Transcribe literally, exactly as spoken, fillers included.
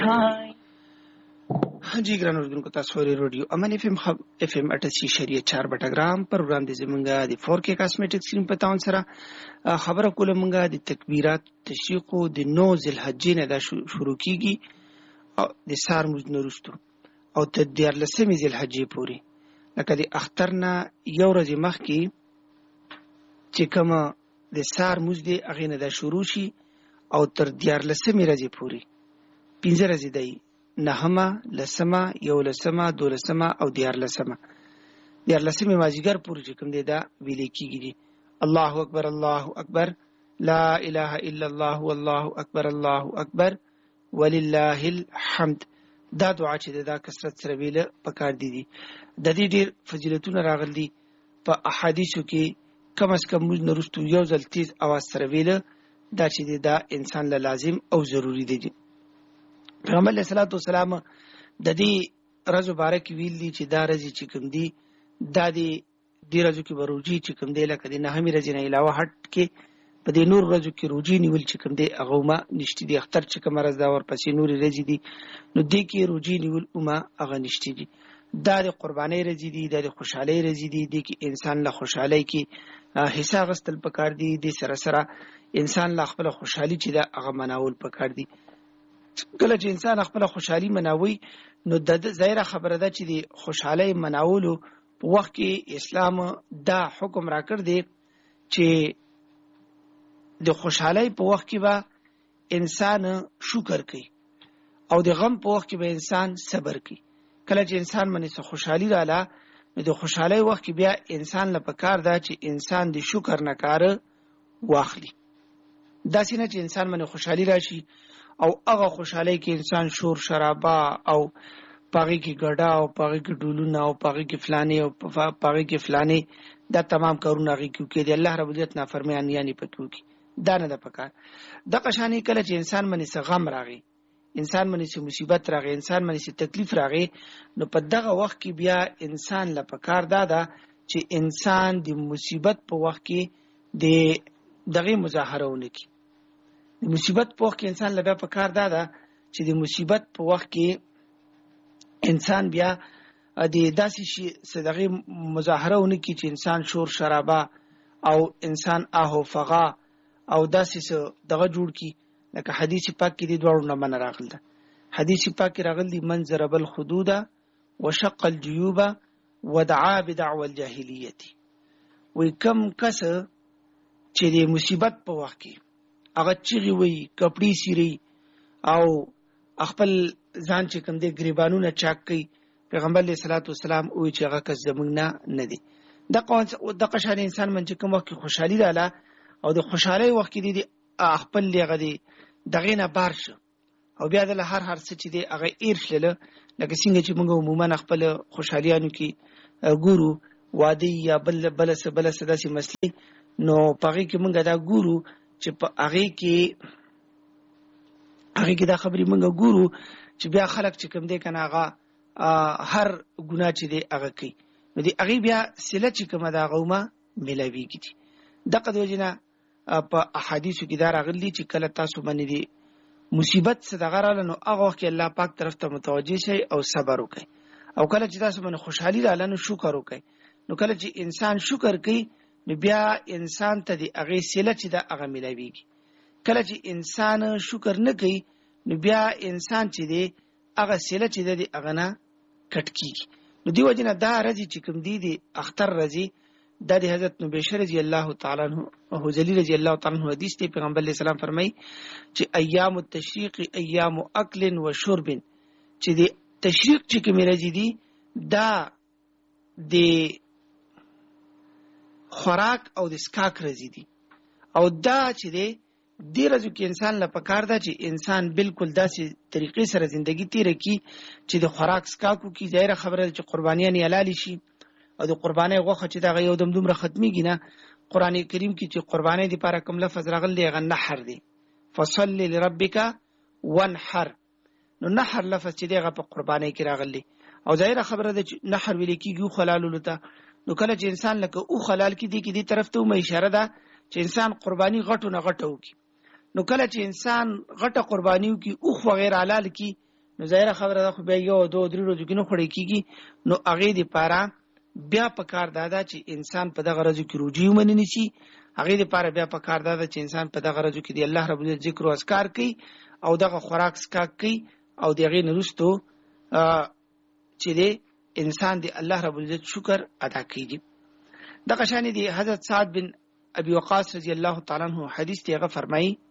हाँ जी ګران اوردونکو تاسو ورې رادیو امن اف ام خب اف ام اٹھاسی اشاریه چار بټګرام پروګرام د زمونږه د فور کې کاسمیټکس کریم په تاون سره خبره کوله مونږه د تکبیرات تشریق د نو ذل حجې نه دا شروع کیږي او د سار موږ نورستو او تر دیار لسمې ذل حجې پورې لکه د اختر نه یو ورځ مخکې چې کوم د سار موږ د اغه نه دا شروع شي او تر دیار لسمې ورځې پورې پنځه ورځې دی نهمه لسمه یو لسمه دو لسمه او دیار لسمه دیار لسمه مازیګر پورې چې کوم دی دا ویل کیږي الله اکبر الله اکبر لا اله الا الله والله اکبر الله اکبر ولله الحمد دا دعا چې دا کثرت سره ویل پکار دي دي د دې ډیر فضیلتونه راغلي په احادیثو کې کم از کم موږ نورستو یو ځل تیز اواز سره ویل دا چې دا انسان له لازم او ضروری دي پیغمبر علیه الصلاۃ والسلام د دې رزو بارک ویل دي چې دا رزي چې کوم دي دا دې د رزو کې بروجي چې کوم دی لکه د نهمې رزي نه علاوه هټ کې په دې نور رزو کې روجي نیول چې کوم دی هغه ما نشتی دي اختر چې کوم رز دا ور پسې نوري رزي دي نو دې کې روجي نیول ما هغه نشتی دي دا د قربانۍ رزي دي د خوشحالۍ رزي دي د کې انسان له خوشحالۍ کې حصہ غستل پکار دي د سره سره انسان له خپل خوشحالي چې دا هغه مناول پکار دي کله چې انسان خپل خوشحالي مناوي نو د ظاهره خبره ده چې د خوشحالي مناولو په وخت کې اسلام دا حکم راکړ دی چې د خوشحالي په وخت کې به انسان شکر کوي او د غم په وخت کې به انسان صبر کوي کله چې انسان باندې خوشحالي رااله نو د خوشحالي وخت کې بیا انسان لپاره کار ده چې انسان د شکر نه کار واخلي دا سینه چې انسان باندې خوشحالي راشي او هغه خوشحالي کې انسان شور شرابه او پاغي کې ګډا او پاغي کې ډولونه او پاغي کې فلانه او پاغي کې فلانه دا تمام کارونه غي کې دی الله رب العزت نافرمانی یعنی پکو کې دا نه د پکار د قشانی کله چې انسان باندې غم راغی انسان باندې مصیبت راغی انسان باندې تکلیف راغی نو په دغه وخت کې بیا انسان له پکار دادا چې انسان د مصیبت په وخت کې د دغه مظاهره ونکي د مصیبت په وخت کې انسان لبا په کار دادا چې د مصیبت په وخت کې انسان بیا د داسې شي صدقه مظاهره ونکي چې انسان شور شرابه او انسان اهو فغا او داسې دغه جوړ کی لکه حدیث پاک کې د دوړو نه من راغله حدیث پاک کې راغلی من ضرب الخدود وشق الجيوب ودعا بدعوى الجاهليه وي کم کس چې د مصیبت په وخت کې هغه چیغي وي کپڑی سیری او خپل ځان چې کوم دی غریبانو نه چاک کوي پیغمبر علیه الصلاۃ والسلام او چې هغه کس زمونږ نه نه دی د قوم د قشان انسان من چې کوم وخت خوشحالي رااله او د خوشحالي وخت کې دی خپل لغه دی دغه نه بار شو او بیا د هر هر څه چې دی هغه ایرشله لکه څنګه چې موږ عموما خپل خوشحاليانو کې ګورو وادي یا بل بل څه بل څه داسې مسلې نو پاره کې موږ دا ګورو چې په هغه کې هغه کې دا خبرې موږ ګورو چې بیا خلک چې کوم دی کنه هغه هر ګناه چې دی هغه کوي نو دی هغه بیا سله چې کومه دا غومه ملويږي دغه د وجنه په احادیثو کې دا راغلي چې کله تاسو باندې دی مصیبت صدقه رااله نو هغه وخت الله پاک طرف ته متوجه شي او صبر وکړي او کله چې تاسو باندې خوشحالي رااله نو شکر وکړي نو کله چې انسان شکر کوي نو بیا انسان ته دی هغه سله چې دا هغه ملويږي کله چې انسان شکر نه کوي نو بیا انسان چې دی هغه سله چې دی هغه نه کټ کیږي نو دی وجنه دا رضی چې کوم دی دی اختر رضی د حضرت نبی رضی الله تعالی عنہ او حذیفه رضی الله تعالی عنہ حدیث ته پیغمبر علیہ السلام فرمایي چې ایام التشریق ایام اکل و شرب چې دی تشریق چې کوم رضی دی دا د خوراک او د سکاک رضی دی او دا چې دی د ورځو کې انسان لا پکار دا چې انسان بالکل داسې طریقې سره ژوندۍ تیر کی چې د خوراک سکاکو کې ظاهر خبره چې قربانیان حلال شي او د قربانۍ غوخه چې دا یو دم دومره ختميږي نه قران کریم کې چې قربانۍ د لپاره کوم لفظ راغلی غن نحر دی فصل لربک وانحر نو نحر لفظ چې دغه په قربانۍ کې راغلی او ظاهر خبره ده چې نحر ویل کېږي خلال لته نو کله چې انسان لکه او خلال کې دی کې دی طرف ته مې اشاره ده چې انسان قرباني غټو نه غټو کی نو کله چې انسان غټه قربانیو کې او وغیرہ حلال کی نو ظاهره خبره ده خو بیا یو دوه درې ورځې کې نه خوړې کېږي. نو هغې دپاره بیا په کار دا ده چې انسان په دغه ورځو کې روجې ومنې نیسي. هغې دپاره بیا په کار دا ده چې انسان په دغه ورځو کې د الله رب العزت ذکر او اذکار کوي او دغه خوراک څښاک کوي او د هغې نه وروستو چې دی انسان د الله رب العزت شکر ادا کوي. دغه شانې د حضرت سعد بن ابي وقاص رضی الله تعالی عنه حدیث دی، هغه فرمایي